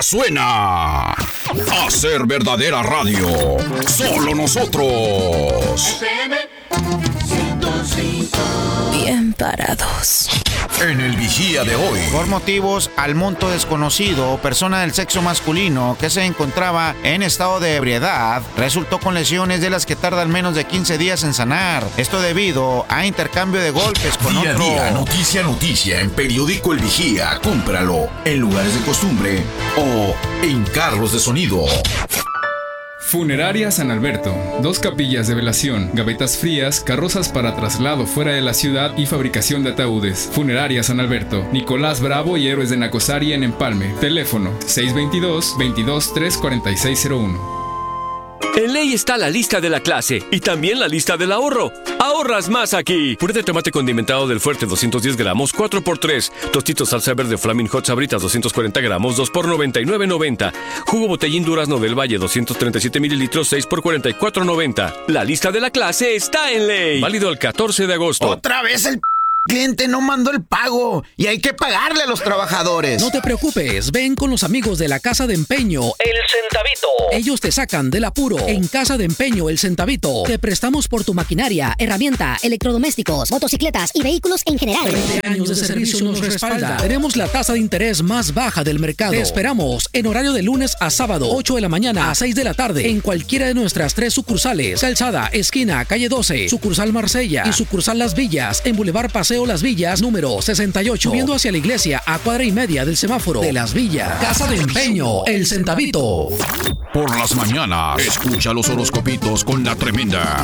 ahora suena Hacer Verdadera Radio. Solo nosotros. FM 105. Bien parados. En el Vigía de hoy. Por motivos al monto desconocido, persona del sexo masculino que se encontraba en estado de ebriedad resultó con lesiones de las que tardan menos de 15 días en sanar. Esto debido a intercambio de golpes con Día a otro. día, noticia a noticia, en Periódico El Vigía. Cómpralo en lugares de costumbre o en carros de sonido. Funeraria San Alberto. 2 capillas de velación, gavetas frías, carrozas para traslado fuera de la ciudad y fabricación de ataúdes. Funeraria San Alberto. Nicolás Bravo y Héroes de Nacosari en Empalme. Teléfono 622-22-34601. En Ley está la lista de la clase y también la lista del ahorro. ¡Ahorras más aquí! Puré de tomate condimentado del Fuerte 210 gramos, 4x3. Tostitos salsa verde Flaming Hot Sabritas 240 gramos, 2x99.90. Jugo Botellín Durazno del Valle 237 mililitros, 6x44.90. La lista de la clase está en Ley. Válido el 14 de agosto. Otra vez el cliente no mandó el pago y hay que pagarle a los trabajadores. No te preocupes, ven con los amigos de la Casa de Empeño, El Centavito. Ellos te sacan del apuro. En Casa de Empeño, El Centavito, te prestamos por tu maquinaria, herramienta, electrodomésticos, motocicletas y vehículos en general. 20 años de servicio nos respalda. Tenemos la tasa de interés más baja del mercado. Te esperamos en horario de lunes a sábado, 8 de la mañana a 6 de la tarde, en cualquiera de nuestras 3 sucursales: Calzada, esquina, calle 12, sucursal Marsella y sucursal Las Villas, en Boulevard Paseo Las Villas, número 68, subiendo hacia la iglesia a cuadra y media del semáforo de Las Villas. Casa de Empeño, El Centavito. Por las mañanas, escucha los horoscopitos con la tremenda.